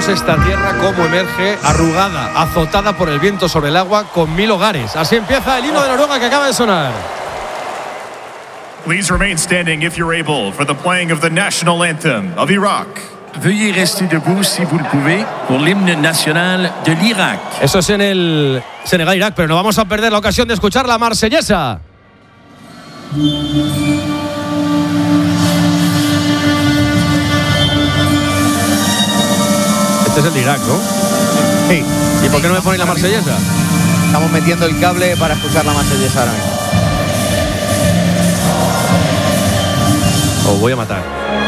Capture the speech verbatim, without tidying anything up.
Fijaos esta tierra cómo emerge arrugada, azotada por el viento sobre el agua, con mil hogares. Así empieza el himno de Noruega que acaba de sonar. Please remain standing if you're able for the playing of the national anthem of Iraq. Veuillez rester debout si vous le pouvez pour l'hymne national de l'Irak. Eso es en el Senegal-Irak, pero no vamos a perder la ocasión de escuchar la marsellesa. Este es el de Irak, ¿no? Sí. ¿Y por qué no me ponéis la marsellesa? Estamos metiendo el cable para escuchar la marsellesa ahora mismo. Os voy a matar.